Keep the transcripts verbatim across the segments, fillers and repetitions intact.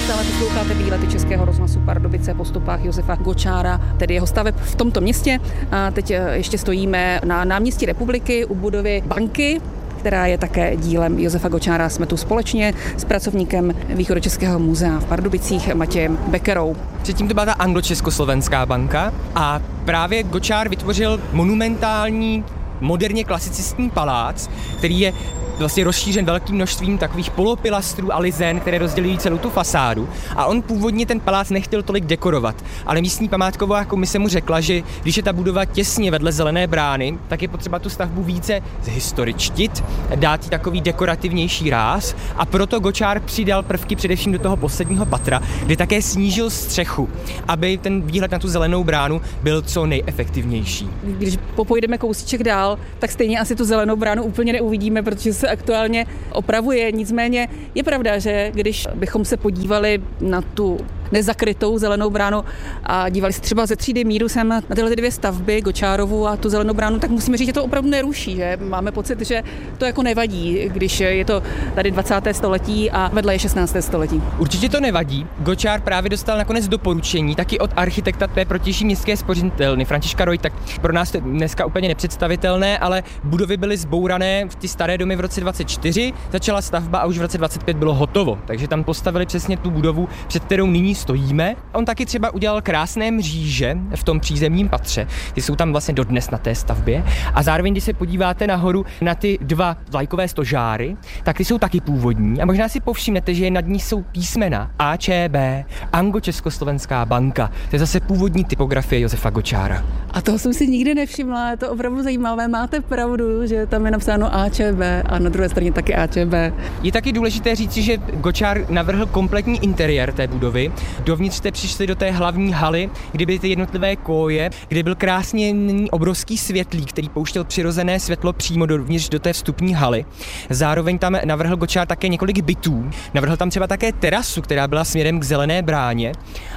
Stále posloucháte výlety Českého rozhlasu Pardubice po stopách Josefa Gočára, tedy jeho staveb v tomto městě. A teď ještě stojíme na náměstí Republiky u budovy banky, která je také dílem Josefa Gočára. Jsme tu společně s pracovníkem Východočeského muzea v Pardubicích Matějem Bekerou. Předtím to byla ta Anglo-Československá banka a právě Gočár vytvořil monumentální, moderně klasicistní palác, který je vlastně rozšířen velkým množstvím takových polopilastrů a lizen, které rozdělují celou tu fasádu. A on původně ten palác nechtěl tolik dekorovat, ale místní památková komise mu řekla, že když je ta budova těsně vedle Zelené brány, tak je potřeba tu stavbu více zhistoričtit, dát jí takový dekorativnější ráz, a proto Gočár přidal prvky především do toho posledního patra, kde také snížil střechu, aby ten výhled na tu Zelenou bránu byl co nejefektivnější. Když popojdeme kousíček dál, tak stejně asi tu Zelenou bránu úplně neuvidíme, protože se aktuálně opravuje. Nicméně je pravda, že když bychom se podívali na tu nezakrytou Zelenou bránu a dívali se třeba ze třídy míru sem na tyhle dvě stavby, Gočárovu a tu Zelenou bránu, tak musíme říct, že to opravdu neruší, že máme pocit, že to jako nevadí, když je to tady dvacáté století a vedle je šestnácté století. Určitě to nevadí. Gočár právě dostal nakonec doporučení taky od architekta té protější městské spořitelny Františka Rojta. Pro nás to je dneska úplně nepředstavitelné, ale budovy byly zbourané, ty staré domy v roce dvacet čtyři, začala stavba a už v roce dvacet pět bylo hotovo. Takže tam postavili přesně tu budovu, před kterou nyní stojíme. On taky třeba udělal krásné mříže v tom přízemním patře. Ty jsou tam vlastně dodnes na té stavbě. A zároveň, když se podíváte nahoru na ty dva vlajkové stožáry, tak ty jsou taky původní. A možná si povšimnete, že nad ní jsou písmena A Č B, Anglo-Československá banka. To je zase původní typografie Josefa Gočára. A toho jsem si nikdy nevšimla, je to opravdu zajímavé. Máte pravdu, že tam je napsáno A Č B a na druhé straně taky A Č B. Je taky důležité říci, že Gočár navrhl kompletní interiér té budovy. Dovnitř jste přišli do té hlavní haly, kde byly ty jednotlivé koje, kde byl krásně obrovský světlík, který pouštěl přirozené světlo přímo dovnitř do té vstupní haly. Zároveň tam navrhl Gočár také několik bytů. Navrhl tam třeba také terasu, která byla směrem k Zelené bráně,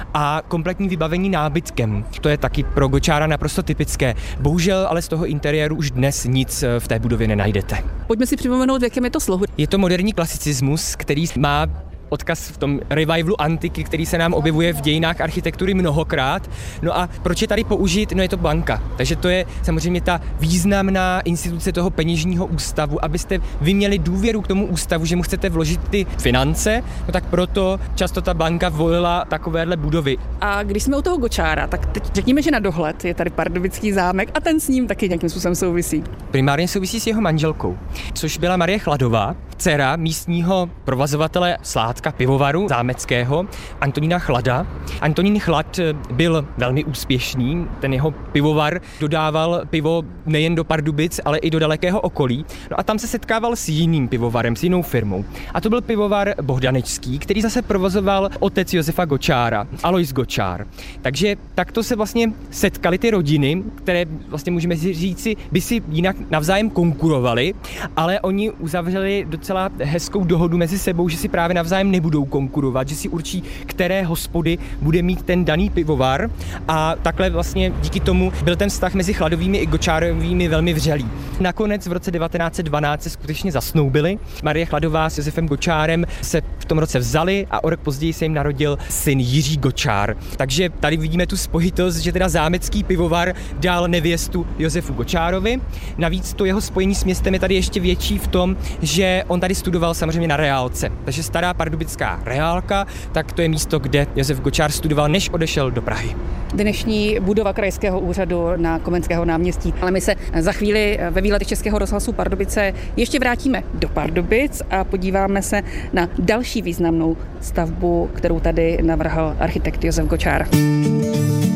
a kompletní vybavení nábytkem. To je taky pro Gočára naprosto typické. Bohužel ale z toho interiéru už dnes nic v té budově nenajdete. Pojďme si připomenout, v jakém je to slohu. Je to moderní klasicismus, který má odkaz v tom revivalu antiky, který se nám objevuje v dějinách architektury mnohokrát. No a proč je tady použít? No je to banka. Takže to je samozřejmě ta významná instituce toho peněžního ústavu, abyste vy měli důvěru k tomu ústavu, že mu chcete vložit ty finance, no tak proto často ta banka volila takovéhle budovy. A když jsme u toho Gočára, tak teď řekněme, že na dohled je tady Pardubický zámek a ten s ním taky nějakým způsobem souvisí. Primárně souvisí s jeho manželkou, což byla Marie Chladová, dcera místního provozovatele sládka pivovaru zámeckého Antonína Chlada. Antonín Chlad byl velmi úspěšný, ten jeho pivovar dodával pivo nejen do Pardubic, ale i do dalekého okolí. No a tam se setkával s jiným pivovarem, s jinou firmou. A to byl pivovar Bohdanečský, který zase provozoval otec Josefa Gočára, Alois Gočár. Takže takto se vlastně setkali ty rodiny, které vlastně můžeme říci, by si jinak navzájem konkurovali, ale oni uzavřeli docela hezkou dohodu mezi sebou, že si právě navzájem nebudou konkurovat, že si určí, které hospody bude mít ten daný pivovar, a takhle vlastně díky tomu byl ten vztah mezi Chladovými i Gočárovými velmi vřelý. Nakonec v roce devatenáct set dvanáct se skutečně zasnoubili. Marie Chladová s Josefem Gočárem se v tom roce vzali a o rok později se jim narodil syn Jiří Gočár. Takže tady vidíme tu spojitost, že teda zámecký pivovar dal nevěstu Josefu Gočárovi. Navíc to jeho spojení s městem je tady ještě větší v tom, že on tady studoval samozřejmě na reálce. Takže stará pardubická reálka, tak to je místo, kde Josef Gočár studoval, než odešel do Prahy. Dnešní budova krajského úřadu na Komenského náměstí. Ale my se za chvíli ve výletech Českého rozhlasu Pardubice ještě vrátíme do Pardubic a podíváme se na další významnou stavbu, kterou tady navrhl architekt Josef Gočár.